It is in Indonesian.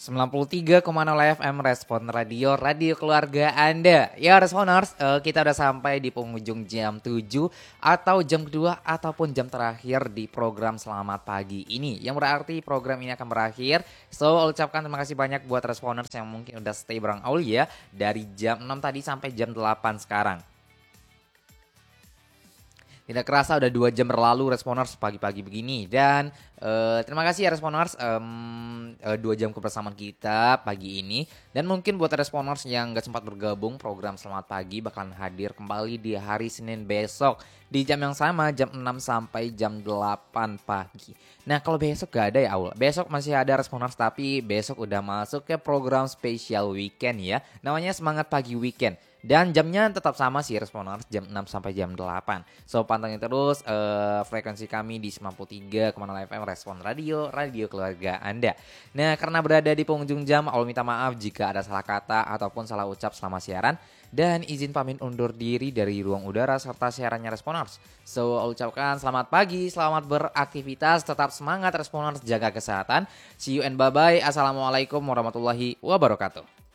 93,0 FM Respon Radio, radio keluarga Anda. Ya Responers, kita udah sampai di penghujung jam 7 atau jam kedua ataupun jam terakhir di program Selamat Pagi ini. Yang berarti program ini akan berakhir. So, ucapkan terima kasih banyak buat Responers yang mungkin udah stay bareng Aulia dari jam 6 tadi sampai jam 8 sekarang. Tidak kerasa udah 2 jam berlalu Responers pagi-pagi begini. Dan terima kasih ya Responers 2 jam kebersamaan kita pagi ini. Dan mungkin buat Responers yang gak sempat bergabung, program Selamat Pagi bakalan hadir kembali di hari Senin besok di jam yang sama, jam 6 sampai jam 8 pagi. Nah kalau besok gak ada ya Aul, besok masih ada Responers, tapi besok udah masuk ke program spesial weekend ya. Namanya Semangat Pagi Weekend. Dan jamnya tetap sama sih Responers, jam 6 sampai jam 8. So pantengin terus frekuensi kami di 93,0 FM Respon Radio, radio keluarga Anda. Nah karena berada di penghujung jam, Aul minta maaf jika ada salah kata ataupun salah ucap selama siaran. Dan izin pamit undur diri dari ruang udara serta siarannya Responers. So Aul ucapkan selamat pagi, selamat beraktivitas, tetap semangat Responers, jaga kesehatan. See you and bye-bye. Assalamualaikum warahmatullahi wabarakatuh.